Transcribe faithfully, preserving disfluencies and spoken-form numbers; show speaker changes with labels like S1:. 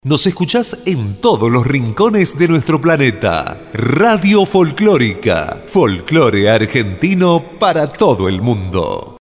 S1: Nos escuchás en todos los rincones de nuestro planeta. Radio Folclórica. Folclore argentino para todo el mundo.